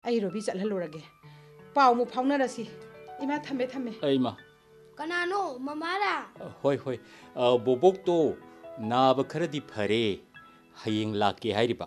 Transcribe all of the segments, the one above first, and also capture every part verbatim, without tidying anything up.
ai robi chathalurage pau mu phaunarasi ima thame thame ai ma kanano mamara hoi hoi bobok to naba kharadi phare hayeng lake hairiba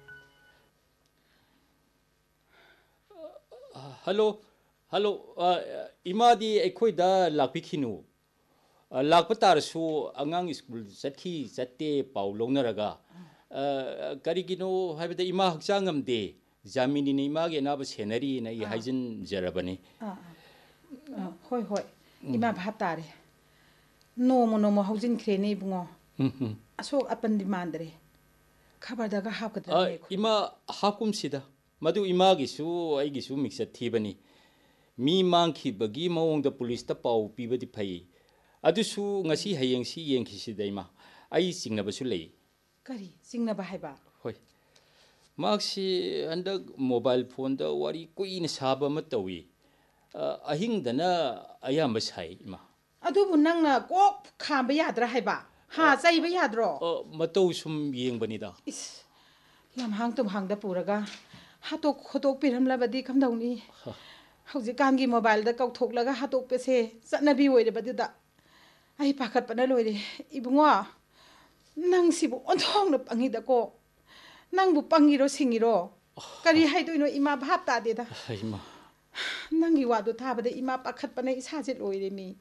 hello hello imadi ekhoida lakpikhinu lakpa tarsu angang school chatki chatte pau longnaraga karigino haibada ima hakchangam de jamini ni mage naba senari na i haijin jarabani hoi hoi ima bhap tare no mo no mo haujin khreni bungo asok apan dimandre khabar daga hapkadra ima hakum sida madu ima gisu ai gisu mixa thibani mi mangki bagi maong da police ta pau pibadi phai adusu ngasi hayeng si yengki sidaima ai singna basu lei kari singna ba haiba hoi maksi andak mobile phone da wari kuina saba ma tawi ahing dana ayamba sai ima adu bu nangna kok khamba yadra haiba ha chaiba yadro matau sum yengbani da is lam hang tum hang da puraga hatok khotok piramla badi kamdauni hauji kangi mobile da kau thoklaga hatok pese chanabi oire badi da ai pakhat pana loire ibungo nang sibu onthong na pangi da ko nang bu pangiro singiro kari haidoino ima bhap ta de da ima nangi wadu thabada ima pakhat pana isa je loire mi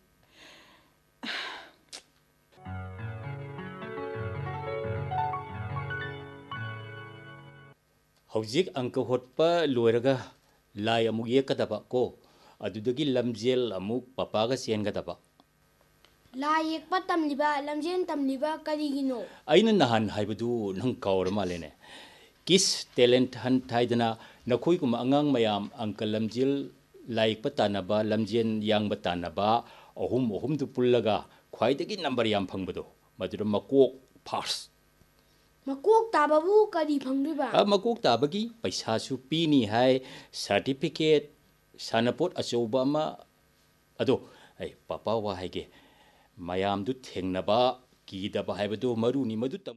hojik angka hotpa loiraga lai amuk yekadaba ko adudagi lamjel amuk papaga siengadaba la yekpa tamliba lamjen tamliba karigino aina nahan haibadu nang kawra malene kis talent han thaidana nakhoi kum angang mayam angka lamjel laik patanaba lamjen yang batanaba ohum ohum du pullaga khwaidagi number yam phangbado madura makok first makok tababu kari phangriba a makok tabagi paisa su pini hai certificate sanapot achoba ma ado ai papa wa haige mayam du thengnaba kidaba haibadu maruni madu tam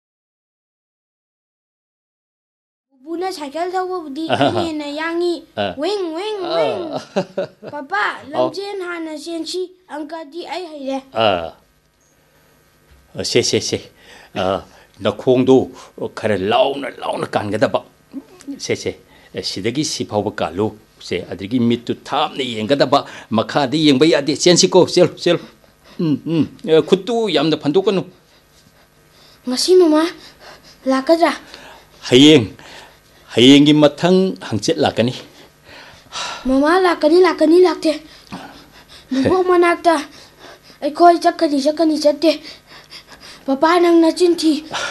buna cycle thawa budi ni na yangi wing wing wing papa lamjen hana senchi angka di ai haire ah se se se ah nakhongdo khara launa launa kangada se se sidagi siphawa kalu se adigi mittu thamne yengada ba makhadi yengba yade sensi ko sel sel um um khuttu yamda phandokanu ngasi mama lakadra hayeng hayenggi mathang hangchet lakani mama lakani lakani lakte bubo manakta ai khoi chakani chakani chatte papa nang na chinthi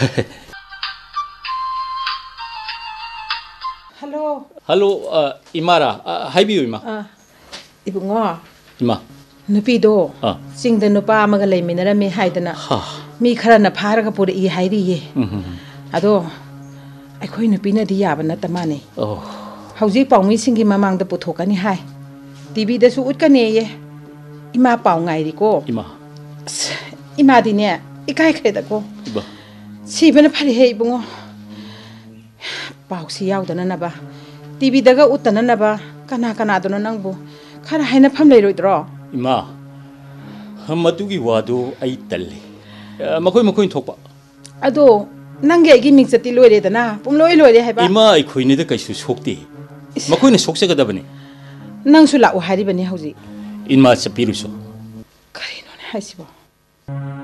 hello hello imara haibiu ima ibungo ima nupi do singda nupa amaga leiminara me haidana mi khara na pharaga pura i hairi ye ado akhoi nupi na di yaba na tamane oh hauji paungmi singi mamang da puthokani hai tv da su utkane ye ima paung ngai ri ko ima ima di ne ikai khre da ko ba si bana phari he bungo pau si yaw dana na ba tv daga utana na ba kana kana dona nangbu khara haina pham lei roidro ima hamatugi wadu ai talle makoi makoi thokpa ado nange gi ming chati loire dana pum loi loire haiba ima ai khoine da kaisu sokti makoi na sokse ga dabani nang su la u hari bani hauji inma chapiruso kari no ne haisibo